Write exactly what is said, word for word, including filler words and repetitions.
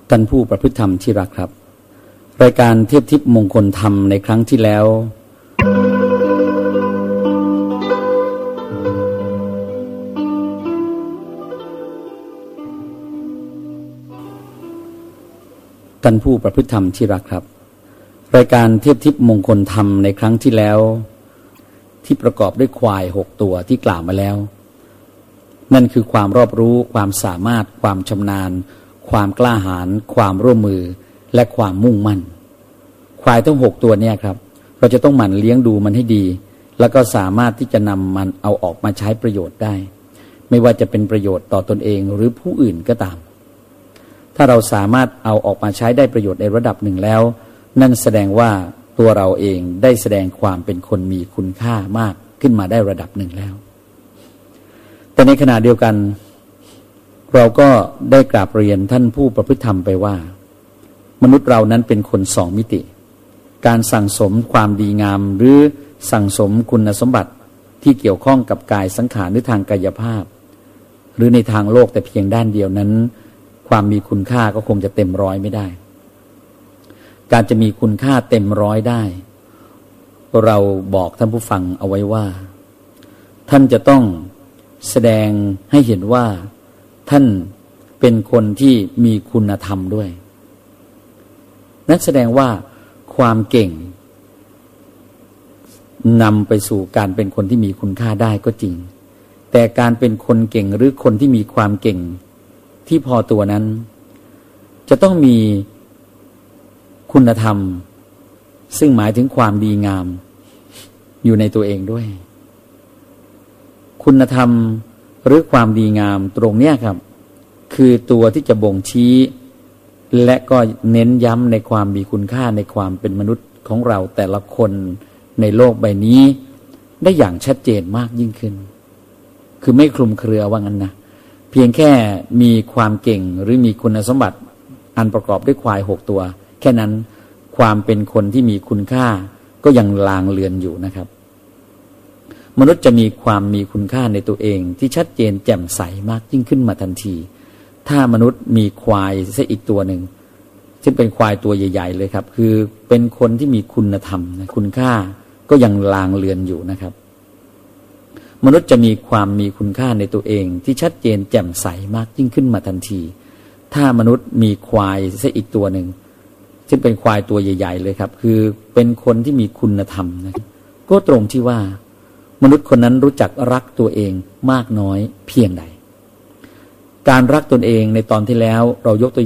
ท่านผู้ประพฤติธรรมที่รักครับรายการเทียบทิพย์มงคลธรรมในครั้งที่แล้วท่านผู้ประพฤติธรรมที่รักครับรายการเทียบทิพย์มงคลธรรมในครั้งที่แล้วที่ประกอบด้วยควายหกตัวที่กล่าวมาแล้วนั่นคือความรอบรู้ความสามารถความชำนาญความกล้าหาญความร่วมมือและความมุ่งมั่นควายทั้งหกตัวเนี่ยครับเราจะต้องหมั่นเลี้ยงดูมันให้ดีแล้วก็สามารถที่จะนำมันเอาออกมาใช้ประโยชน์ได้ไม่ว่าจะเป็นประโยชน์ต่อตนเองหรือผู้อื่นก็ตามถ้าเราสามารถเอาออกมาใช้ได้ประโยชน์ในระดับหนึ่งแล้วนั่นแสดงว่าตัวเราเองได้แสดงความเป็นคนมีคุณค่ามากขึ้นมาได้ระดับหนึ่งแล้วแต่ในขณะเดียวกันเราก็ได้กราบเรียนท่านผู้ประพฤติธรรมไปว่ามนุษย์เรานั้นเป็นคนสองมิติการสั่งสมความดีงามหรือสั่งสมคุณสมบัติที่เกี่ยวข้องกับกายสังขารหรือทางกายภาพหรือในทางโลกแต่เพียงด้านเดียวนั้นความมีคุณค่าก็คงจะเต็มร้อยไม่ได้การจะมีคุณค่าเต็มร้อยได้เราบอกท่านผู้ฟังเอาไว้ว่าท่านจะต้องแสดงให้เห็นว่าท่านเป็นคนที่มีคุณธรรมด้วยนั่นแสดงว่าความเก่งนำไปสู่การเป็นคนที่มีคุณค่าได้ก็จริงแต่การเป็นคนเก่งหรือคนที่มีความเก่งที่พอตัวนั้นจะต้องมีคุณธรรมซึ่งหมายถึงความดีงามอยู่ในตัวเองด้วยคุณธรรมหรือความดีงามตรงเนี้ยครับคือตัวที่จะบ่งชี้และก็เน้นย้ำในความมีคุณค่าในความเป็นมนุษย์ของเราแต่ละคนในโลกใบนี้ได้อย่างชัดเจนมากยิ่งขึ้นคือไม่คลุมเครือว่างั้นนะเพียงแค่มีความเก่งหรือมีคุณสมบัติอันประกอบด้วยควายหกตัวแค่นั้นความเป็นคนที่มีคุณค่าก็ยังลางเลือนอยู่นะครับมนุษย์จะมีความมีคุณค่าในตัวเองที่ชัดเจนแจ่มใสมากยิ่งขึ้นมาทันทีถ้ามนุษย์มีควายซะอีกตัวหนึ่งซึ่งเป็นควายตัวใหญ่ๆเลยครับคือเป็นคนที่มีคุณธรรมนะคุณค่าก็ยังลางเลือนอยู่นะครับมนุษย์จะมีความมีคุณค่าในตัวเองที่ชัดเจนแจ่มใสมากยิ่งขึ้นมาทันทีถ้ามนุษย์มีควายซะอีกตัวหนึ่งซึ่งเป็นควายตัวใหญ่ๆเลยครับคือเป็นคนที่มีคุณธรรมนะก็ตรงที่ว่ามนุษย์คนนั้นรู้จักรักตัวเองมากน้อยเพียงใดการรักตนเองในตอนที่แล้วเรายกตัว